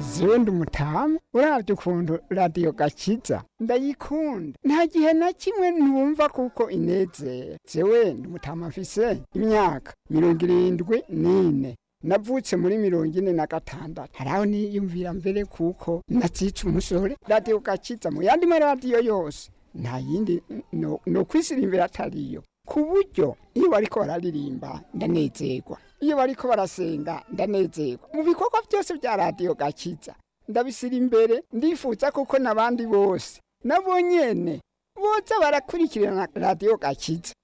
zewe ndi umutama uravye ukuntu radiyo gakiza ndayikunda nta gihe na kimwe ntumva kuko inezera zewe ndi umutama mfise imyaka 74 navutse muri 46 haraho niyumvira mbere kuko nazica umusore radiyo gakiza mu yandi maradiyo yose nta yindi no kwisirimbira atariyo ku buryo iyo bariko bararirimba ndanezerwa iyo bariko barasenga ndanezerwa mu bikorwa byose bya radiyo gakiza ndabisira imbere ndifuza kuko nabandi bose nabo nyene boza barakurikirana radiyo gakiza